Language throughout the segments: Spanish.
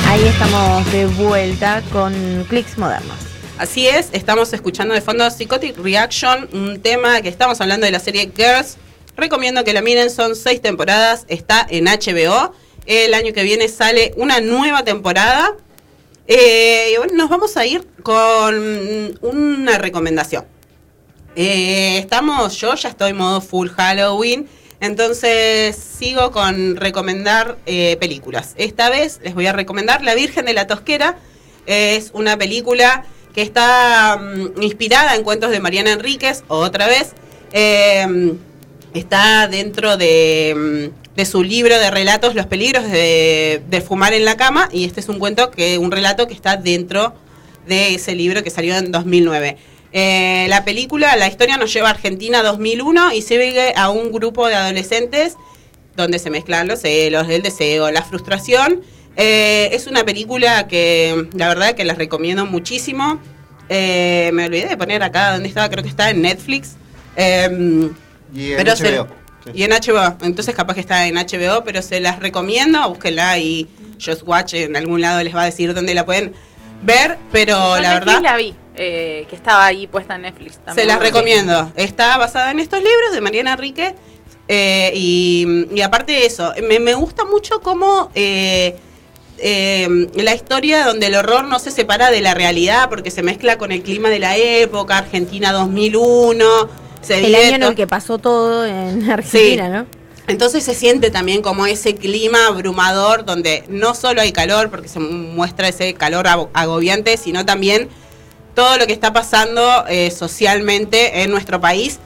Ahí estamos de vuelta con Clics Modernos. Así es, estamos escuchando de fondo Psychotic Reaction, un tema que estamos hablando de la serie Girls. Recomiendo que la miren, son 6 temporadas, está en HBO. El año que viene sale una nueva temporada. Y bueno, nos vamos a ir con una recomendación. Yo ya estoy en modo full Halloween. Entonces sigo con recomendar películas. Esta vez les voy a recomendar La Virgen de la Tosquera. Es una película que está inspirada en cuentos de Mariana Enríquez, otra vez. Está dentro de su libro de relatos Los peligros de fumar en la cama. Y este es un relato que está dentro de ese libro que salió en 2009. La historia nos lleva a Argentina 2001 y sigue a un grupo de adolescentes donde se mezclan los celos, el deseo, la frustración. Es una película que la verdad que les recomiendo muchísimo. Me olvidé de poner acá donde estaba, creo que está en Netflix. Y en HBO. Y en HBO, entonces capaz que está en HBO, pero se las recomiendo, búsquenla y Just Watch en algún lado les va a decir dónde la pueden ver, pero la verdad... la vi. Que estaba ahí puesta en Netflix también. Se las recomiendo. Está basada en estos libros de Mariana Enríquez. Y aparte de eso, me gusta mucho cómo la historia donde el horror no se separa de la realidad, porque se mezcla con el clima de la época, Argentina 2001. El año en el que pasó todo en Argentina, sí. ¿No? Entonces se siente también como ese clima abrumador, donde no solo hay calor, porque se muestra ese calor agobiante, sino también todo lo que está pasando socialmente en nuestro país.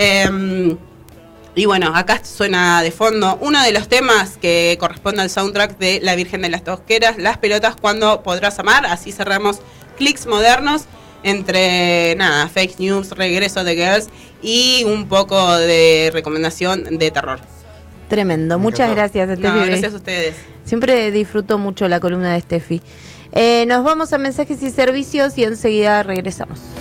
Y bueno, acá suena de fondo uno de los temas que corresponde al soundtrack de La Virgen de las Tosqueras, Las pelotas cuando podrás amar. Así cerramos Clics Modernos entre fake news, regreso de Girls y un poco de recomendación de terror. Tremendo, muchas gracias, Steffi. Gracias a ustedes. Siempre disfruto mucho la columna de Steffi. Nos vamos a mensajes y servicios y enseguida regresamos.